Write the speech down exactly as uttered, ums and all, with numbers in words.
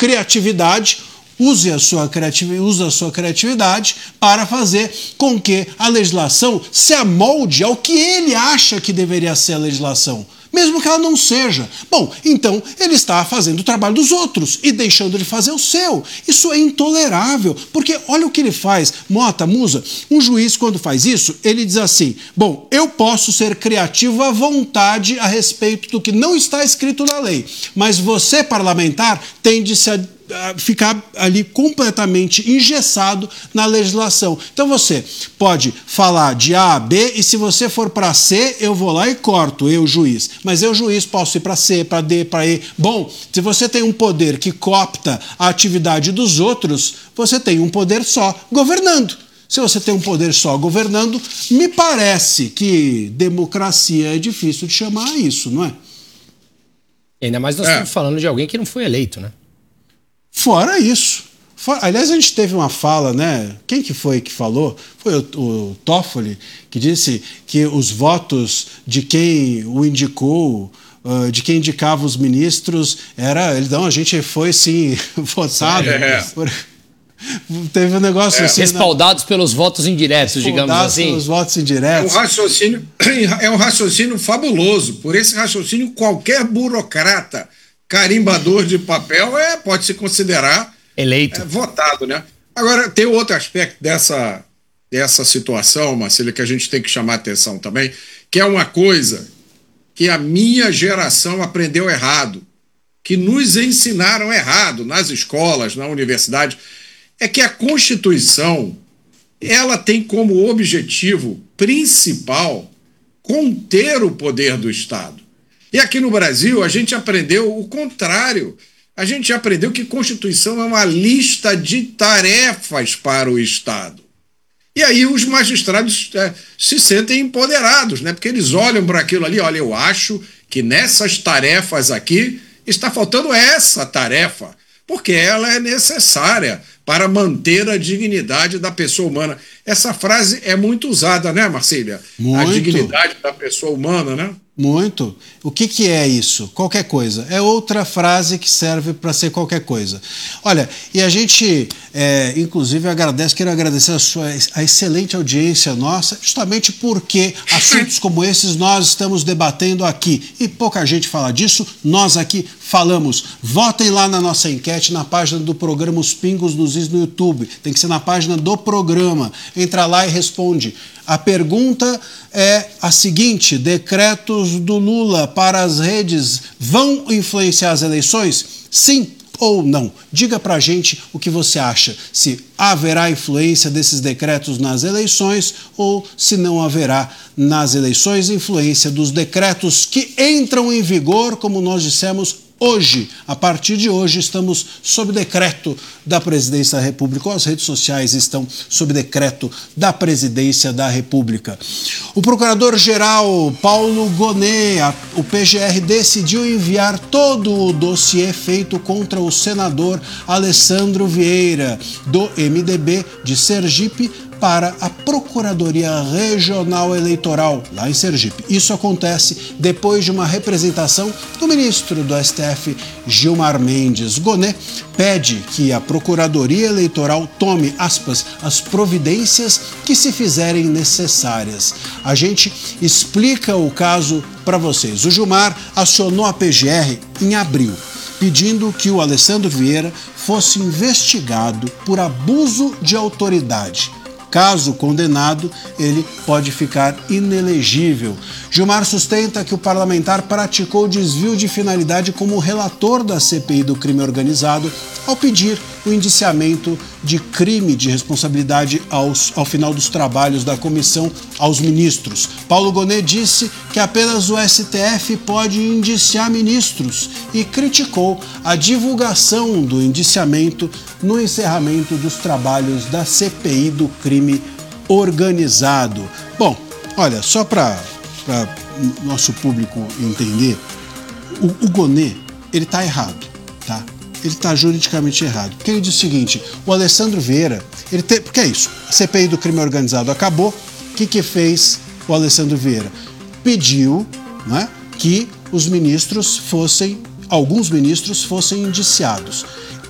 criatividade, use a sua criatividade, use a sua criatividade para fazer com que a legislação se amolde ao que ele acha que deveria ser a legislação, mesmo que ela não seja. Bom, então ele está fazendo o trabalho dos outros e deixando de fazer o seu. Isso é intolerável, porque olha o que ele faz. Mota, Musa, um juiz quando faz isso, ele diz assim, bom, eu posso ser criativo à vontade a respeito do que não está escrito na lei, mas você, parlamentar, tem de se ficar ali completamente engessado na legislação. Então você pode falar de A a B e se você for para C, eu vou lá e corto, eu juiz. Mas eu juiz posso ir para C, para D, para E. Bom, se você tem um poder que coopta a atividade dos outros, você tem um poder só governando. Se você tem um poder só governando, me parece que democracia é difícil de chamar isso, não é? E ainda mais nós é. estamos falando de alguém que não foi eleito, né? Fora isso. For, aliás, a gente teve uma fala, né? Quem que foi que falou? Foi o, o Toffoli, que disse que os votos de quem o indicou, uh, de quem indicava os ministros, era... Então, a gente foi, sim, votado. É. Por, teve um negócio é. assim... Respaldados na, pelos votos indiretos, digamos assim. pelos votos indiretos. É um raciocínio, é um raciocínio fabuloso. Por esse raciocínio, qualquer burocrata carimbador de papel é, pode se considerar eleito, é, votado, né? Agora, tem outro aspecto dessa, dessa situação, Marcília, que a gente tem que chamar atenção também, que é uma coisa que a minha geração aprendeu errado, que nos ensinaram errado nas escolas, na universidade, é que a Constituição, ela tem como objetivo principal conter o poder do Estado. E aqui no Brasil, a gente aprendeu o contrário. A gente aprendeu que Constituição é uma lista de tarefas para o Estado. E aí os magistrados é, se sentem empoderados, né? Porque eles olham para aquilo ali, olha, eu acho que nessas tarefas aqui está faltando essa tarefa, porque ela é necessária para manter a dignidade da pessoa humana. Essa frase é muito usada, né, Marcília? Muito. A dignidade da pessoa humana, né? Muito. O que, que é isso? Qualquer coisa. É outra frase que serve para ser qualquer coisa. Olha, e a gente, é, inclusive, agradece, quero agradecer a sua a excelente audiência nossa, justamente porque assuntos como esses nós estamos debatendo aqui. E pouca gente fala disso, nós aqui falamos. Votem lá na nossa enquete, na página do programa Os Pingos nos Is no YouTube. Tem que ser na página do programa. Entra lá e responde. A pergunta é a seguinte: decretos do Lula para as redes vão influenciar as eleições? Sim ou não? Diga pra gente o que você acha, se haverá influência desses decretos nas eleições ou se não haverá nas eleições influência dos decretos que entram em vigor, como nós dissemos, hoje. A partir de hoje estamos sob decreto da Presidência da República, ou as redes sociais estão sob decreto da Presidência da República. O Procurador-Geral Paulo Gonet, o P G R, decidiu enviar todo o dossiê feito contra o senador Alessandro Vieira, do M D B de Sergipe, para a Procuradoria Regional Eleitoral, lá em Sergipe. Isso acontece depois de uma representação do ministro do S T F, Gilmar Mendes. Gonet pede que a Procuradoria Eleitoral tome, aspas, as providências que se fizerem necessárias. A gente explica o caso para vocês. O Gilmar acionou a P G R em abril, pedindo que o Alessandro Vieira fosse investigado por abuso de autoridade. Caso condenado, ele pode ficar inelegível. Gilmar sustenta que o parlamentar praticou desvio de finalidade como relator da C P I do crime organizado ao pedir o indiciamento de crime de responsabilidade aos, ao final dos trabalhos da comissão aos ministros. Paulo Gonet disse que apenas o S T F pode indiciar ministros e criticou a divulgação do indiciamento no encerramento dos trabalhos da C P I do crime organizado. Bom, olha, só para nosso público entender, o, o Gonet, ele está errado, tá? Ele está juridicamente errado. Porque ele diz o seguinte: o Alessandro Vieira, ele tem, porque é isso, a C P I do crime organizado acabou, o que que fez o Alessandro Vieira? Pediu, né, que os ministros fossem, alguns ministros fossem indiciados.